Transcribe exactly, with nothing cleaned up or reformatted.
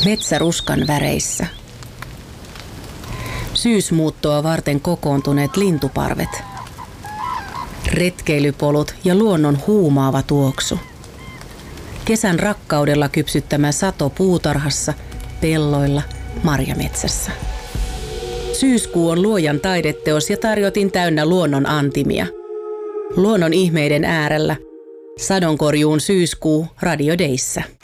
Metsäruskan väreissä. Syysmuuttoa varten kokoontuneet lintuparvet. Retkeilypolut ja luonnon huumaava tuoksu. Kesän rakkaudella kypsyttämä sato puutarhassa, pelloilla, marjametsässä. Syyskuu on luojan taideteos ja tarjotin täynnä luonnon antimia. Luonnon ihmeiden äärellä. Sadonkorjuun syyskuu Radio Dayssä.